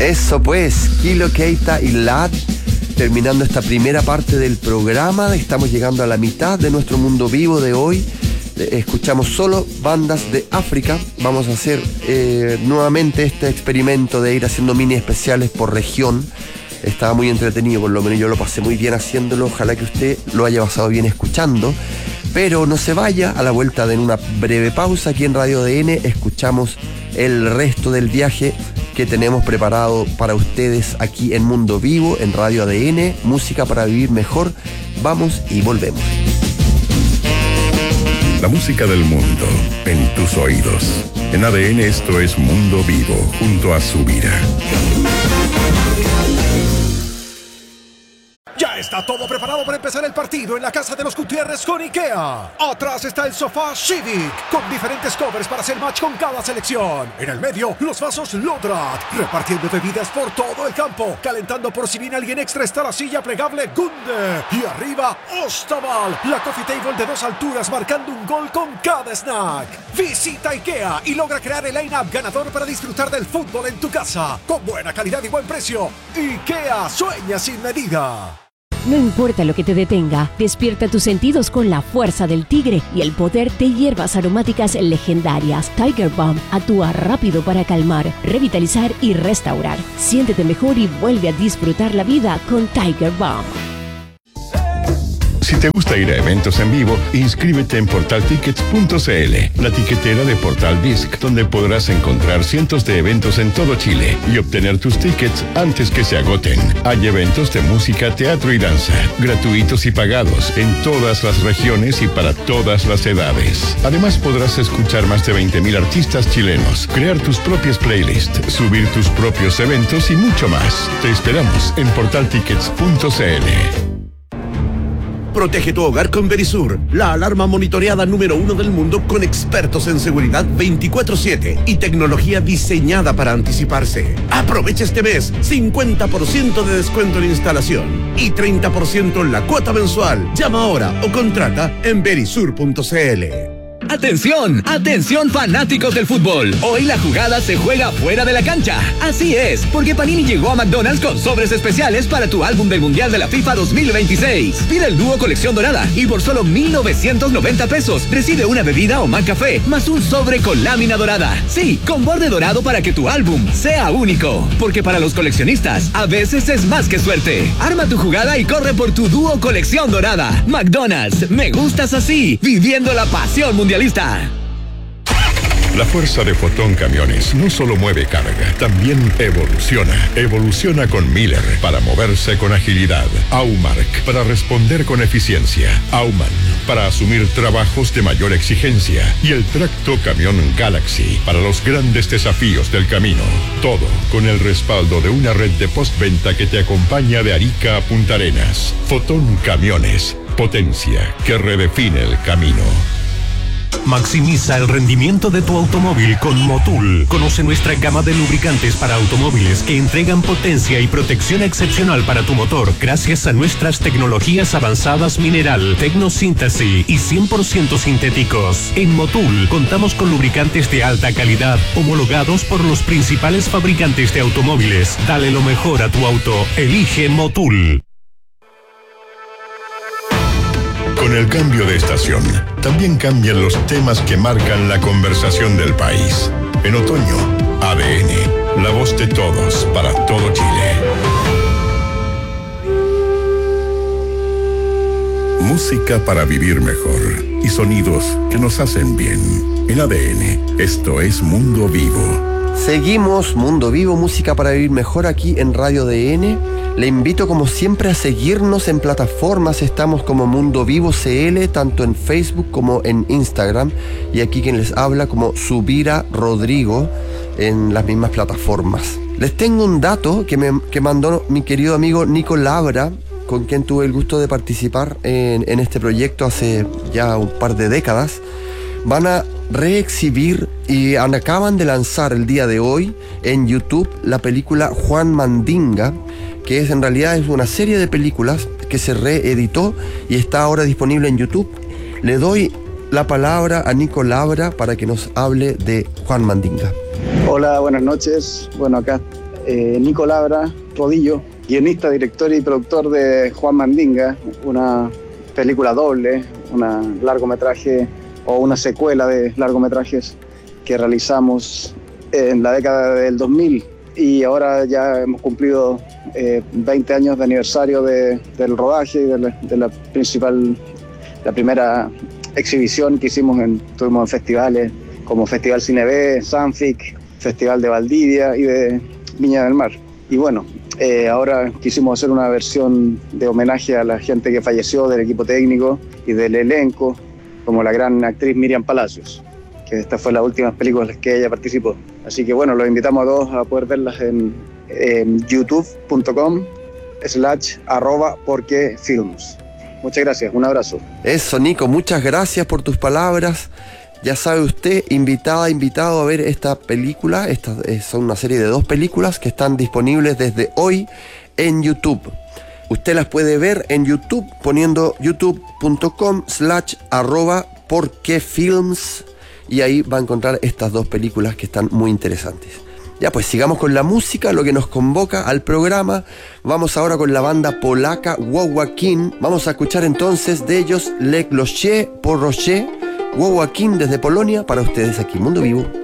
Eso pues, Kilo Keita y Lad, terminando esta primera parte del programa. Estamos llegando a la mitad de nuestro mundo vivo de hoy. Escuchamos solo bandas de África. Vamos a hacer nuevamente este experimento de ir haciendo mini especiales por región. Estaba muy entretenido, por lo menos yo lo pasé muy bien haciéndolo. Ojalá que usted lo haya pasado bien escuchando. Pero no se vaya, a la vuelta de una breve pausa aquí en Radio ADN escuchamos el resto del viaje que tenemos preparado para ustedes aquí en Mundo Vivo, en Radio ADN, música para vivir mejor. Vamos y volvemos. La música del mundo en tus oídos. En ADN esto es Mundo Vivo, junto a Subira. Ya está todo preparado para empezar el partido en la casa de los Gutiérrez con IKEA. Atrás está el sofá Civic, con diferentes covers para hacer match con cada selección. En el medio, los vasos Lodrat, repartiendo bebidas por todo el campo. Calentando por si viene alguien extra está la silla plegable Gunde. Y arriba, Ostaval, la coffee table de 2 alturas marcando un gol con cada snack. Visita IKEA y logra crear el line-up ganador para disfrutar del fútbol en tu casa. Con buena calidad y buen precio. IKEA, sueña sin medida. No importa lo que te detenga, despierta tus sentidos con la fuerza del tigre y el poder de hierbas aromáticas legendarias. Tiger Balm actúa rápido para calmar, revitalizar y restaurar. Siéntete mejor y vuelve a disfrutar la vida con Tiger Balm. Si te gusta ir a eventos en vivo, inscríbete en portaltickets.cl, la tiquetera de Portal Disc, donde podrás encontrar cientos de eventos en todo Chile y obtener tus tickets antes que se agoten. Hay eventos de música, teatro y danza, gratuitos y pagados en todas las regiones y para todas las edades. Además podrás escuchar más de 20.000 artistas chilenos, crear tus propias playlists, subir tus propios eventos y mucho más. Te esperamos en portaltickets.cl. Protege tu hogar con Verisur, la alarma monitoreada número 1 del mundo con expertos en seguridad 24/7 y tecnología diseñada para anticiparse. Aprovecha este mes 50% de descuento en instalación y 30% en la cuota mensual. Llama ahora o contrata en verisur.cl. ¡Atención! ¡Atención fanáticos del fútbol! Hoy la jugada se juega fuera de la cancha. Así es, porque Panini llegó a McDonald's con sobres especiales para tu álbum del Mundial de la FIFA 2026. Pide el dúo colección dorada y por solo 1,990 pesos recibe una bebida o McCafé más un sobre con lámina dorada. Sí, con borde dorado para que tu álbum sea único. Porque para los coleccionistas, a veces es más que suerte. Arma tu jugada y corre por tu dúo colección dorada. McDonald's, me gustas así, viviendo la pasión mundialista. La fuerza de Fotón Camiones no solo mueve carga, también evoluciona. Evoluciona con Miller para moverse con agilidad. Aumark para responder con eficiencia. Auman para asumir trabajos de mayor exigencia. Y el tracto camión Galaxy para los grandes desafíos del camino. Todo con el respaldo de una red de postventa que te acompaña de Arica a Punta Arenas. Fotón Camiones, potencia que redefine el camino. Maximiza el rendimiento de tu automóvil con Motul. Conoce nuestra gama de lubricantes para automóviles que entregan potencia y protección excepcional para tu motor gracias a nuestras tecnologías avanzadas mineral, tecnosíntesis y 100% sintéticos. En Motul contamos con lubricantes de alta calidad homologados por los principales fabricantes de automóviles. Dale lo mejor a tu auto. Elige Motul. Con el cambio de estación, también cambian los temas que marcan la conversación del país. En otoño, ADN, la voz de todos para todo Chile. Música para vivir mejor y sonidos que nos hacen bien. En ADN, esto es Mundo Vivo. Seguimos Mundo Vivo, música para vivir mejor aquí en Radio ADN. Le invito como siempre a seguirnos en plataformas. Estamos como Mundo Vivo CL, tanto en Facebook como en Instagram. Y aquí quien les habla como Subira Rodrigo en las mismas plataformas. Les tengo un dato que mandó mi querido amigo Nico Labra, con quien tuve el gusto de participar en este proyecto hace ya un par de décadas. Van a reexhibir y acaban de lanzar el día de hoy en YouTube la película Juan Mandinga, que en realidad es una serie de películas que se reeditó y está ahora disponible en YouTube. Le doy la palabra a Nico Labra para que nos hable de Juan Mandinga. Hola, buenas noches. Bueno, acá Nico Labra Rodillo, guionista, director y productor de Juan Mandinga, una película doble, un largometraje o una secuela de largometrajes que realizamos en la década del 2000, y ahora ya hemos cumplido 20 años de aniversario del rodaje y de la primera exhibición que estuvimos en festivales como Festival Cine B, Sanfic, Festival de Valdivia y de Viña del Mar. Y bueno, ahora quisimos hacer una versión de homenaje a la gente que falleció, del equipo técnico y del elenco, como la gran actriz Miriam Palacios, que esta fue la última película en la que ella participó. Así que bueno, los invitamos a todos a poder verlas en youtube.com/porquefilms. Muchas gracias, un abrazo. Eso, Nico, muchas gracias por tus palabras. Ya sabe usted, invitado a ver esta película. Son una serie de 2 películas que están disponibles desde hoy en YouTube. Usted las puede ver en YouTube poniendo youtube.com/porquefilms, y ahí va a encontrar estas 2 películas que están muy interesantes. Ya, pues sigamos con la música, lo que nos convoca al programa. Vamos ahora con la banda polaca Wołakin. Vamos a escuchar entonces de ellos Le Clocher pour Rocher. Wołakin desde Polonia para ustedes aquí, Mundo Vivo.